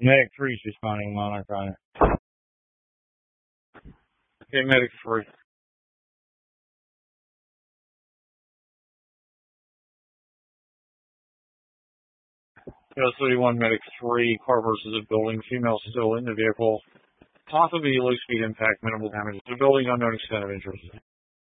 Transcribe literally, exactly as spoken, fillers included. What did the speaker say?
Medic three is responding, Monarch on it. Okay, Medic three. Ghost thirty-one, Medic three, car versus a building, female still in the vehicle. Possibly low speed impact, minimal damage. The building unknown extent of interest.